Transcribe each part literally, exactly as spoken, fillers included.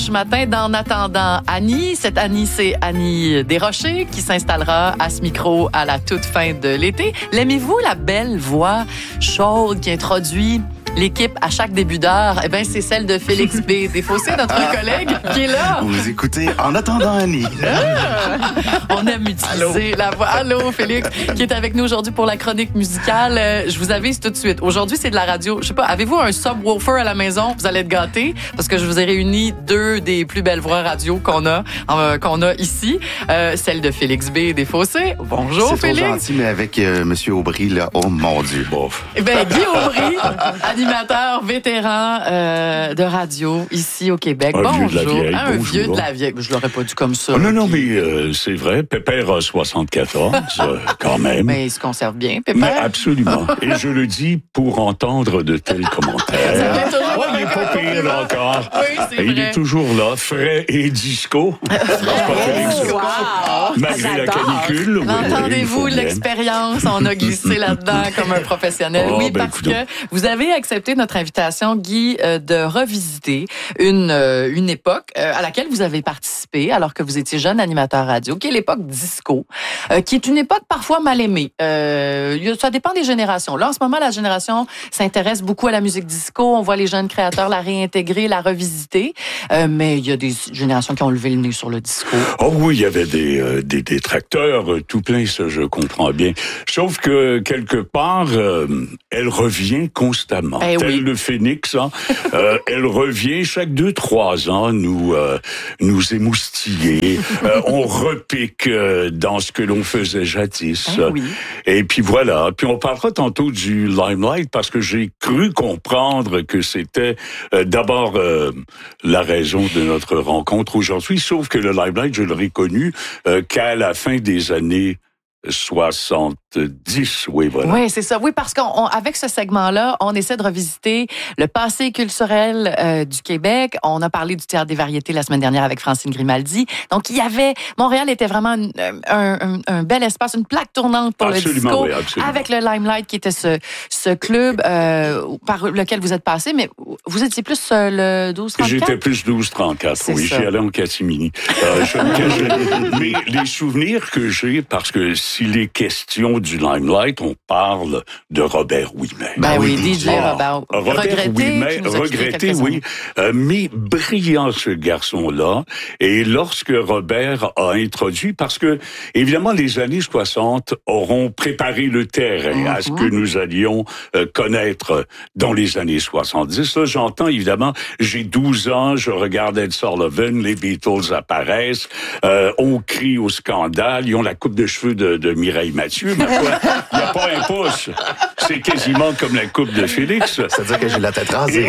Ce matin, d'En attendant Annie. Cette Annie, c'est Annie Desrochers qui s'installera à ce micro à la toute fin de l'été. L'aimez-vous, la belle voix chaude qui introduit l'équipe à chaque début d'heure? Eh bien, c'est celle de Félix B. Desfossés, notre collègue, qui est là. Vous écoutez En attendant Annie. Ah, on aime utiliser Allô. la voix. Allô, Félix, qui est avec nous aujourd'hui pour la chronique musicale. Euh, je vous avise tout de suite. Aujourd'hui, c'est de la radio. Je sais pas, avez-vous un subwoofer à la maison? Vous allez être gâtés parce que je vous ai réuni deux des plus belles voix radio qu'on a, euh, qu'on a ici. Euh, celle de Félix B. Desfossés. Bonjour, c'est Félix. C'est trop gentil, mais avec euh, Monsieur Aubry, là, oh mon Dieu. Bof. Eh bien, Guy Aubry, animateur vétéran euh, de radio ici au Québec. Un Bonjour. vieux de la vieille. Un Bonjour. vieux de la vieille. Je l'aurais pas dit comme ça. Oh, non, non, Guy. mais euh, c'est vrai. Pépère a soixante-quatorze, euh, quand même. Mais il se conserve bien, Pépère. Mais absolument. Et je le dis pour entendre de tels commentaires. Ça fait toujours Oh, il est pas pire, là, encore. Oui, c'est il vrai. est toujours là, frais et disco. Oh, wow. Malgré la J'adore. canicule. Oui, Entendez-vous oui, l'expérience? On a glissé là-dedans comme un professionnel. Oh, oui, ben, parce coudonc. que vous avez accepté notre invitation, Guy, euh, de revisiter une, euh, une époque euh, à laquelle vous avez participé alors que vous étiez jeune animateur radio, qui est l'époque disco, euh, qui est une époque parfois mal aimée. Euh, ça dépend des générations. Là, en ce moment, la génération s'intéresse beaucoup à la musique disco. On voit les jeunes créateurs la réintégrer, la revisiter. Euh, mais il y a des générations qui ont levé le nez sur le disco. Oh oui, il y avait des, euh, des détracteurs, euh, tout plein, ça je comprends bien. Sauf que, quelque part, euh, elle revient constamment. Eh Tel oui. le phénix, hein, euh, elle revient chaque deux, trois ans, nous, euh, nous émoustiller. Euh, on repique euh, dans ce que l'on faisait jadis. Eh oui. Et puis voilà. Puis on parlera tantôt du Limelight parce que j'ai cru comprendre que c'était euh, d'abord euh, la raison de notre rencontre aujourd'hui. Sauf que le Limelight, je l'aurais connu euh, qu'à la fin des années soixante-dix, oui, voilà. Oui, c'est ça. Oui, parce qu'avec ce segment-là, on essaie de revisiter le passé culturel euh, du Québec. On a parlé du Théâtre des variétés la semaine dernière avec Francine Grimaldi. Donc, il y avait... Montréal était vraiment un, un, un, un bel espace, une plaque tournante pour Absolument, le disco. oui, absolument. Avec le Limelight, qui était ce, ce club euh, par lequel vous êtes passé. Mais vous étiez plus euh, le douze trente-quatre? J'étais plus douze trente-quatre, C'est oui. ça. J'y allais en catimini. Euh, je me cachais. Mais les souvenirs que j'ai, parce que s'il est question du Limelight, on parle de Robert Ouimet. Ben oui, oui, D J Ah, Robert. Robert Regretté, Ouimet, qui nous a quittés regretté, quelques oui, années. euh, mais brillant ce garçon-là. Et lorsque Robert a introduit, parce que évidemment les années soixante auront préparé le terrain à ce que nous allions euh, connaître dans les années soixante-dix. Là, j'entends évidemment, j'ai douze ans, je regarde Ed Sullivan, les Beatles apparaissent, euh, on crie au scandale, ils ont la coupe de cheveux de, de Mireille Mathieu, mais quoi, il n'y a pas un pouce. C'est quasiment comme la coupe de Félix. C'est-à-dire que j'ai la tête rasée.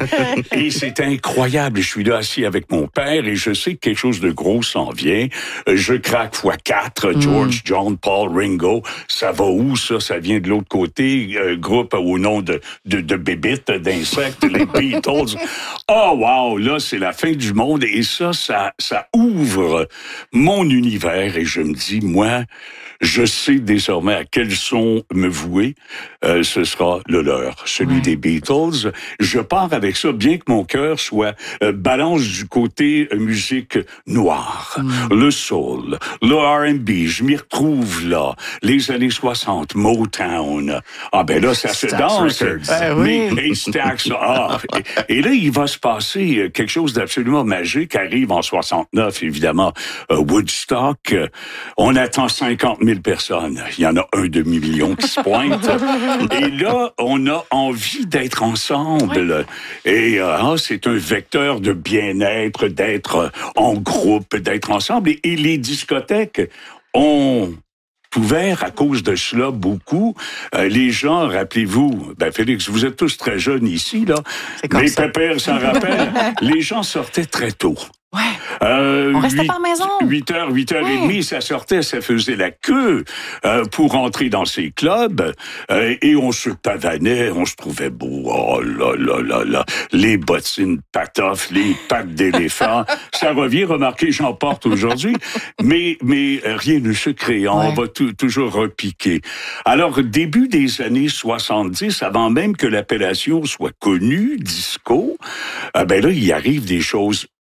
Et, et c'est incroyable. Je suis là assis avec mon père et je sais que quelque chose de gros s'en vient. Je craque fois quatre. George, John, Paul, Ringo. Ça va où, ça? Ça vient de l'autre côté. Euh, groupe au nom de, de, de bébites, d'insectes, les Beatles. Oh, wow! Là, c'est la fin du monde. Et ça, ça, ça ouvre mon univers. Et je me dis, moi, je sais désormais à quel son me vouer. Euh, ce sera le leur, celui Ouais. des Beatles. Je pars avec ça, bien que mon cœur soit euh, balance du côté euh, musique noire, Mm. le soul, le R and B. Je m'y retrouve là. Les années soixante, Motown. Ah ben là, ça se Stax danse. Records. Ben oui. Mais, et Stax, ah. Et, et là, il va se passer quelque chose d'absolument magique. Arrive en soixante-neuf, évidemment, euh, Woodstock. Euh, On attend cinquante mille personnes. Il y en a un demi-million qui se pointent. Et là, on a envie d'être ensemble. Et euh, ah, c'est un vecteur de bien-être, d'être en groupe, d'être ensemble. Et, et les discothèques ont ouvert à cause de cela beaucoup. Euh, les gens, rappelez-vous, ben Félix, vous êtes tous très jeunes ici, là. C'est comme Mais ça. Pépère s'en rappelle. Les gens sortaient très tôt. Ouais. Euh, On restait huit- pas à la maison. huit heures, huit heures Ouais. et demie, ça sortait, ça faisait la queue euh, pour entrer dans ces clubs. Euh, et on se pavanait, on se trouvait beau. Oh là là là là. Les bottines patoffes, les pattes d'éléphant. Ça revient, remarquez, j'en porte aujourd'hui. Mais, mais rien ne se crée. On Ouais. va tou- toujours repiquer. Alors, début des années soixante-dix, avant même que l'appellation soit connue, disco, euh, ben là, il arrive des choses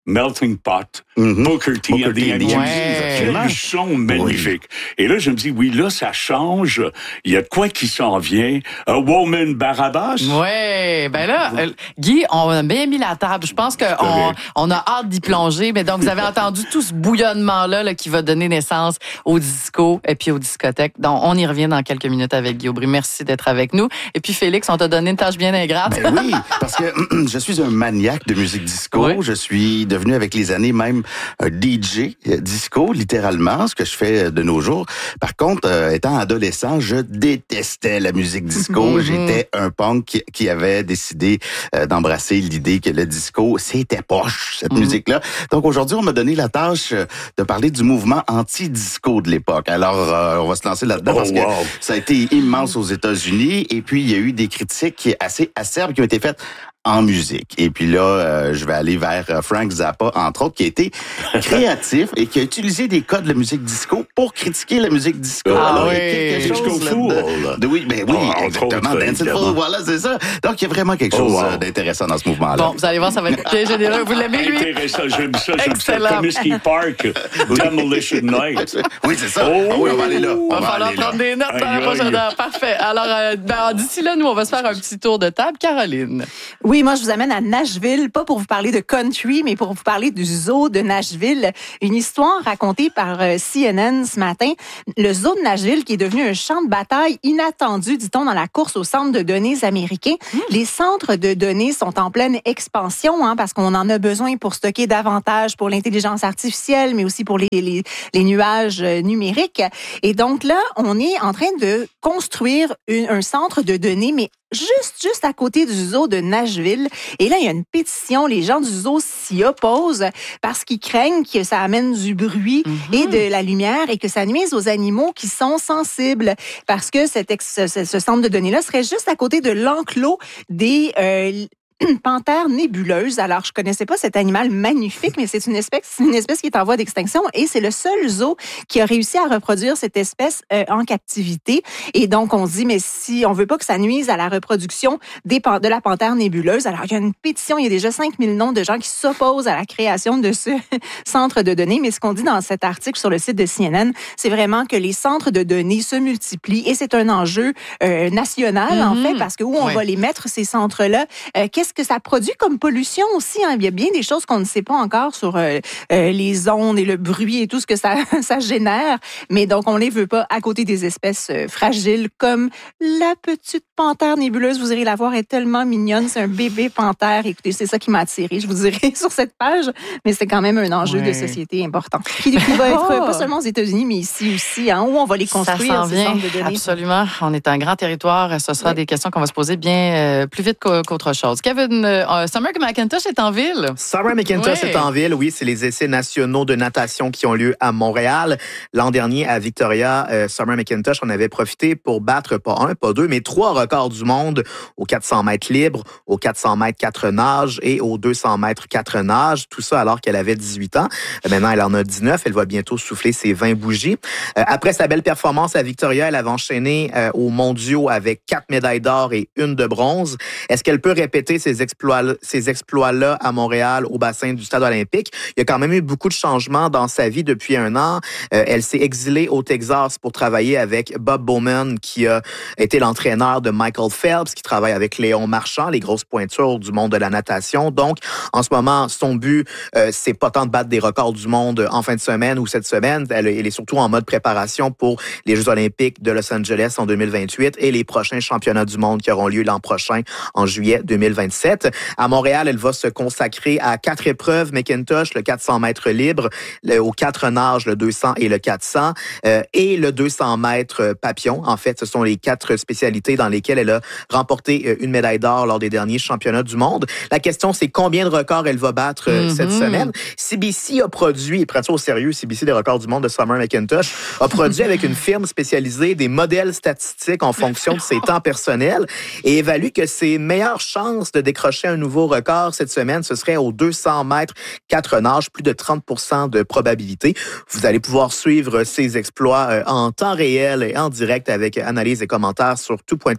Melting Pot, Mm-hmm. Booker T Booker and the T, M G. ouais. Quel son magnifique. Et là, je me dis, oui, là, ça change. Il y a de quoi qui s'en vient. A Woman Barabbas. Oui, ben là, euh, Guy, on a bien mis la table. Je pense qu'on on a hâte d'y plonger. Mais donc, vous avez entendu tout ce bouillonnement-là là, qui va donner naissance au disco et puis aux discothèques. Donc, on y revient dans quelques minutes avec Guy Aubry. Merci d'être avec nous. Et puis, Félix, on t'a donné une tâche bien ingrate. Ben oui, parce que je suis un maniaque de musique disco. Oui. Je suis devenu avec les années même un D J disco, littéralement, ce que je fais de nos jours. Par contre, euh, étant adolescent, je détestais la musique disco. Mm-hmm. J'étais un punk qui, qui avait décidé euh, d'embrasser l'idée que le disco, c'était poche, cette Mm-hmm. musique-là. Donc aujourd'hui, on m'a donné la tâche de parler du mouvement anti-disco de l'époque. Alors, euh, on va se lancer là-dedans Oh, parce que wow. ça a été immense aux États-Unis. Et puis, il y a eu des critiques assez acerbes qui ont été faites en musique. Et puis là, euh, je vais aller vers Frank Zappa, entre autres, qui a été créatif et qui a utilisé des codes de la musique disco pour critiquer la musique disco. Ah Alors, oui. il y a quelque Disco chose Fool. là-dedans. De, oui, ben oui, Ah, entre exactement. autres, Dancing évidemment. Fool, voilà, c'est ça. Donc, il y a vraiment quelque Oh, chose wow. euh, d'intéressant dans ce mouvement-là. Bon, vous allez voir, ça va être bien généreux. Vous l'aimez, lui? Intéressant, j'aime ça, j'aime Excellent. ça. Comiskey Park, Demolition Night. Oui, c'est ça. Oh. Ah oui, on va aller là. On Il va va falloir aller là. prendre des notes dans la Aïe, prochaine aïe. heure. Parfait. Alors, euh, ben, d'ici là, nous, on va se faire un petit tour de table. Caroline. Oui, moi, je vous amène à Nashville, pas pour vous parler de country, mais pour vous parler du zoo de Nashville. Une histoire racontée par euh, C N N ce matin. Le zoo de Nashville qui est devenu un champ de bataille inattendu, dit-on, dans la course aux centres de données américains. Mmh. Les centres de données sont en pleine expansion, hein, parce qu'on en a besoin pour stocker davantage pour l'intelligence artificielle, mais aussi pour les, les, les nuages numériques. Et donc là, on est en train de construire une, un centre de données, mais juste, juste à côté du zoo de Nashville. Et là, il y a une pétition. Les gens du zoo s'y opposent parce qu'ils craignent que ça amène du bruit mm-hmm. et de la lumière et que ça nuise aux animaux qui sont sensibles. Parce que cet ex, ce, ce centre de données-là serait juste à côté de l'enclos des... Euh, panthère nébuleuse. Alors, je connaissais pas cet animal magnifique, mais c'est une espèce, une espèce qui est en voie d'extinction et c'est le seul zoo qui a réussi à reproduire cette espèce euh, en captivité. Et donc, on se dit, mais si on veut pas que ça nuise à la reproduction des, de la panthère nébuleuse, alors il y a une pétition, il y a déjà cinq mille noms de gens qui s'opposent à la création de ce centre de données. Mais ce qu'on dit dans cet article sur le site de C N N, c'est vraiment que les centres de données se multiplient et c'est un enjeu euh, national, mm-hmm. en fait, parce que où on oui. va les mettre, ces centres-là, euh, qu'est-ce que ça produit comme pollution aussi? Hein? Il y a bien des choses qu'on ne sait pas encore sur euh, euh, les ondes et le bruit et tout ce que ça, ça génère. Mais donc, on les veut pas à côté des espèces euh, fragiles comme la petite panthère nébuleuse. Vous irez la voir, elle est tellement mignonne. C'est un bébé panthère. Écoutez, c'est ça qui m'a attirée, je vous dirais, sur cette page. Mais c'est quand même un enjeu ouais. de société important. Qui, qui va être oh. pas seulement aux États-Unis, mais ici aussi, hein, où on va les construire, ça s'en vient, ces centres de données. Absolument. On est un grand territoire. Ce sera oui. des questions qu'on va se poser bien euh, plus vite qu'autre chose. Kevin, Euh, Summer McIntosh est en ville. Summer McIntosh oui. est en ville, oui. C'est les essais nationaux de natation qui ont lieu à Montréal. L'an dernier, à Victoria, euh, Summer McIntosh en avait profité pour battre pas un, pas deux, mais trois records du monde aux quatre cents mètres libres, aux quatre cents mètres quatre nages et aux deux cents mètres quatre nages. Tout ça alors qu'elle avait dix-huit ans. Euh, maintenant, elle en a dix-neuf. Elle va bientôt souffler ses vingt bougies. Euh, après sa belle performance à Victoria, elle avait enchaîné euh, aux mondiaux avec quatre médailles d'or et une de bronze. Est-ce qu'elle peut répéter ses exploits, ces exploits-là à Montréal, au bassin du Stade olympique? Il y a quand même eu beaucoup de changements dans sa vie depuis un an. Euh, elle s'est exilée au Texas pour travailler avec Bob Bowman, qui a été l'entraîneur de Michael Phelps, qui travaille avec Léon Marchand, les grosses pointures du monde de la natation. Donc, en ce moment, son but, euh, c'est pas tant de battre des records du monde en fin de semaine ou cette semaine. Elle, elle est surtout en mode préparation pour les Jeux olympiques de Los Angeles en deux mille vingt-huit et les prochains championnats du monde qui auront lieu l'an prochain en juillet deux mille vingt-sept. À Montréal, elle va se consacrer à quatre épreuves McIntosh, le quatre cents mètres libre, le, aux quatre nages, le deux cents et le quatre cents, euh, et le deux cents mètres papillon. En fait, ce sont les quatre spécialités dans lesquelles elle a remporté une médaille d'or lors des derniers championnats du monde. La question, c'est combien de records elle va battre mm-hmm. cette semaine. C B C a produit, et prends ça au sérieux, C B C, les records du monde de Summer McIntosh, a produit avec une firme spécialisée des modèles statistiques en fonction de ses temps personnels et évalue que ses meilleures chances de décrocher un nouveau record cette semaine, ce serait aux deux cents mètres quatre nages, plus de trente pour cent de probabilité. Vous allez pouvoir suivre ses exploits en temps réel et en direct avec analyse et commentaires sur tout point t v.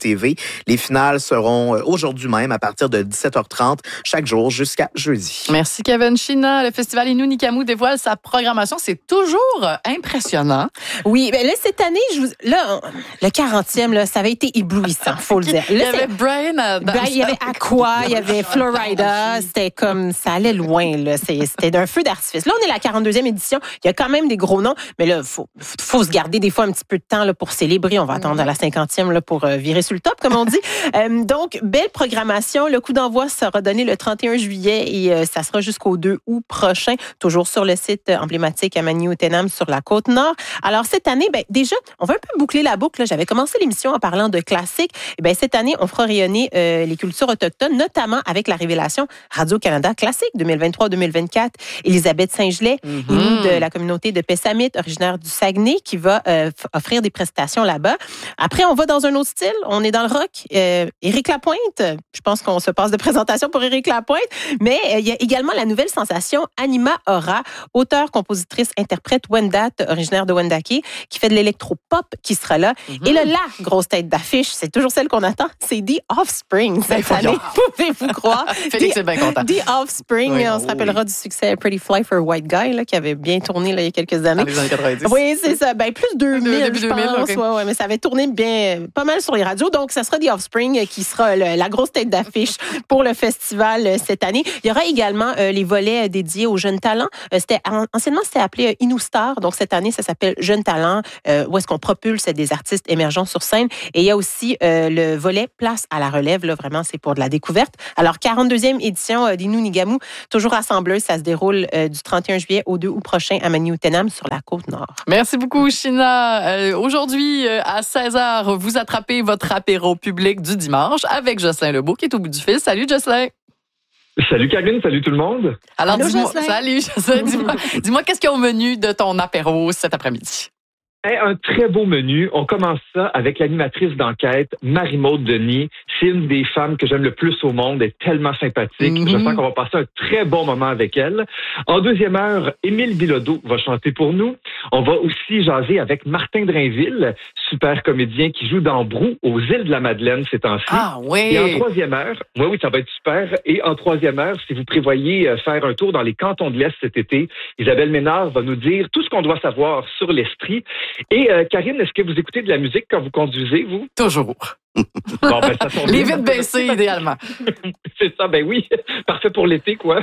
T V. Les finales seront aujourd'hui même à partir de dix-sept heures trente, chaque jour jusqu'à jeudi. Merci Kevin China. Le festival Innu Nikamu dévoile sa programmation. C'est toujours impressionnant. Oui, mais là, cette année, je vous... là, le quarantième, là, ça avait été éblouissant, faut le dire. Là, il y avait Brain. Dans ben, il y avait Aqua, il y avait Florida. C'était comme, ça allait loin, là. C'était d'un feu d'artifice. Là, on est à la quarante-deuxième édition. Il y a quand même des gros noms, mais là, faut, faut se garder des fois un petit peu de temps, là, pour célébrer. On va attendre à la cinquantième, là, pour euh, virer sur le top, comme on dit. euh, donc, belle programmation. Le coup d'envoi sera donné le trente et un juillet et euh, ça sera jusqu'au deux août prochain, toujours sur le site emblématique à Maniou-Ouistreham sur la Côte-Nord. Alors, cette année, ben, déjà, on va un peu boucler la boucle. Là. J'avais commencé l'émission en parlant de classiques. Et ben, cette année, on fera rayonner euh, les cultures autochtones, notamment avec la révélation Radio-Canada Classique deux mille vingt-trois deux mille vingt-quatre. Élisabeth Saint-Gelais, mm-hmm. Inou de la communauté de Pessamit, originaire du Saguenay, qui va euh, offrir des prestations là-bas. Après, on va dans un autre style. On est dans le rock. Euh, Éric Lapointe, je pense qu'on se passe de présentation pour Éric Lapointe, mais euh, il y a également la nouvelle sensation Anima Aura, auteure, compositrice, interprète Wendat, originaire de Wendake, qui fait de l'électro-pop, qui sera là. Mm-hmm. Et là, la grosse tête d'affiche, c'est toujours celle qu'on attend, c'est The Offspring cette année. Pouvez-vous croire? Félix est bien content. The Offspring, oui, on oui. se rappellera du succès Pretty Fly for a White Guy, là, qui avait bien tourné là, il y a quelques années. Dans les années quatre-vingt-dix. Oui, c'est ça. Ben, plus deux mille, début je deux mille, pense. okay. Ouais, ouais, mais ça avait tourné bien, pas mal sur les radios. Donc, ça sera The Offspring qui sera le, la grosse tête d'affiche pour le festival euh, cette année. Il y aura également euh, les volets euh, dédiés aux jeunes talents. Euh, c'était, anciennement, c'était appelé euh, InnoStar. Donc, cette année, ça s'appelle Jeunes talents, euh, où est-ce qu'on propulse des artistes émergents sur scène. Et il y a aussi euh, le volet Place à la relève. Là, vraiment, c'est pour de la découverte. Alors, quarante-deuxième édition euh, d'Innu Nikamu, toujours rassembleuse. Ça se déroule euh, du trente et un juillet au deux août prochain à Maniou-Ouistreham sur la Côte-Nord. Merci beaucoup, China. Euh, aujourd'hui, euh, à seize heures, vous attrapez votre apéro public du dimanche avec Jocelyn Lebeau, qui est au bout du fil. Salut, Jocelyn. Salut, Karine. Salut tout le monde. Alors, Allô, dis-moi, Jocelyn. salut, Jocelyn. Dis-moi, dis-moi, qu'est-ce qu'il y a au menu de ton apéro cet après-midi? Hey, un très beau menu. On commence ça avec l'animatrice d'enquête, Marie-Maude Denis. C'est une des femmes que j'aime le plus au monde. Elle est tellement sympathique. Mm-hmm. Je sens qu'on va passer un très bon moment avec elle. En deuxième heure, Émile Bilodeau va chanter pour nous. On va aussi jaser avec Martin Drainville, super comédien qui joue dans Brou aux îles de la Madeleine ces temps-ci. Ah oui! Et en troisième heure, oui, oui, ça va être super. Et en troisième heure, si vous prévoyez faire un tour dans les cantons de l'Est cet été, Isabelle Ménard va nous dire tout ce qu'on doit savoir sur l'Estrie. Et euh, Karine, est-ce que vous écoutez de la musique quand vous conduisez, vous? Toujours. Bon, ben, ça tombe Les bien. vitres baissées, idéalement. C'est ça, ben oui. Parfait pour l'été, quoi.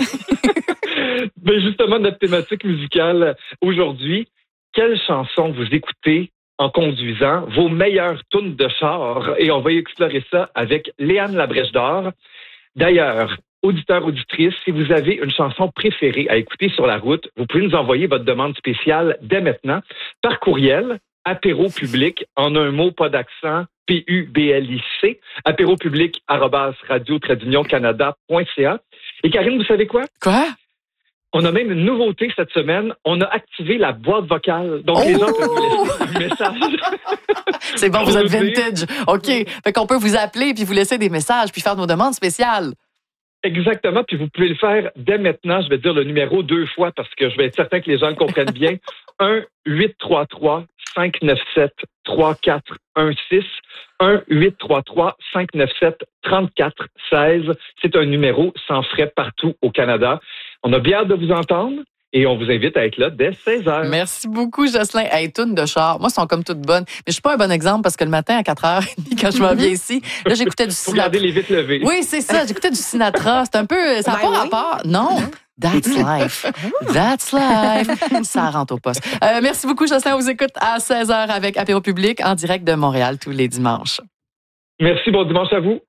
Ben justement, notre thématique musicale aujourd'hui, quelle chanson vous écoutez en conduisant, vos meilleures tunes de char? Et on va explorer ça avec Léane Labrèche d'Or. D'ailleurs, auditeurs, auditrices, si vous avez une chanson préférée à écouter sur la route, vous pouvez nous envoyer votre demande spéciale dès maintenant par courriel, apéro public, en un mot, pas d'accent, P U B L I C, apéropublic arobase radio trait d'union canada point c a. Et Karine, vous savez quoi? Quoi? On a même une nouveauté cette semaine. On a activé la boîte vocale. Donc, oh! Les gens peuvent vous laisser un message. C'est bon, vous êtes vintage. OK. Fait qu'on peut vous appeler puis vous laisser des messages puis faire nos demandes spéciales. Exactement, puis vous pouvez le faire dès maintenant. Je vais dire le numéro deux fois parce que je vais être certain que les gens le comprennent bien. un huit trois trois cinq neuf sept trois quatre un six. un huit trois trois cinq neuf sept trois quatre un six. C'est un numéro sans frais partout au Canada. On a bien hâte de vous entendre. Et on vous invite à être là dès seize heures. Merci beaucoup, Jocelyn. Hey, tunes de char. Moi, elles sont comme toutes bonnes. Mais je suis pas un bon exemple parce que le matin, à quatre heures trente, quand je m'en viens ici, là, j'écoutais du Faut Sinatra. garder les vitres levées. Oui, c'est ça. J'écoutais du Sinatra. C'est un peu... Ça n'a pas rapport. Non. That's life. That's life. Ça rentre au poste. Euh, merci beaucoup, Jocelyn. On vous écoute à seize heures avec Apéro Public en direct de Montréal tous les dimanches. Merci. Bon dimanche à vous.